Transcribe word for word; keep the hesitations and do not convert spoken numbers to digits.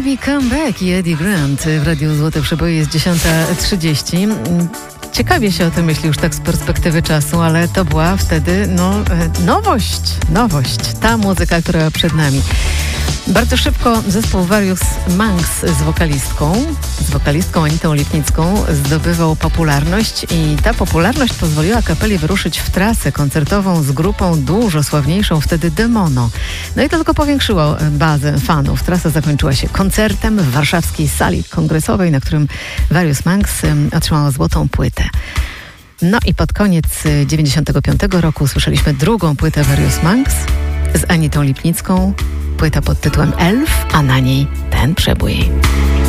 Baby Come Back i Eddie Grant w Radiu Złote Przeboje. Jest dziesiąta trzydzieści. Ciekawie się o tym myśli już tak z perspektywy czasu, ale to była wtedy no, nowość, nowość. Ta muzyka, która przed nami. Bardzo szybko zespół Various Monks z wokalistką, z wokalistką Anitą Lipnicką zdobywał popularność i ta popularność pozwoliła kapeli wyruszyć w trasę koncertową z grupą dużo sławniejszą wtedy Demono. No i to tylko powiększyło bazę fanów. Trasa zakończyła się koncertem w warszawskiej sali kongresowej, na którym Various Monks otrzymało złotą płytę. No i pod koniec dziewięćdziesiątego piątego roku usłyszeliśmy drugą płytę Various Monks z Anitą Lipnicką. Płyta pod tytułem Elf, a na niej ten przebój.